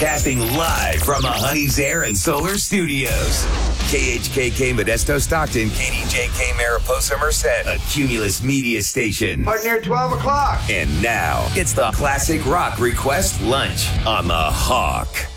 Casting live from the Honey's Air and Solar Studios. KHKK Modesto Stockton, KDJK Mariposa Merced, a Cumulus Media station. Right near 12 o'clock. And now, it's the Classic Rock Request Lunch on the Hawk.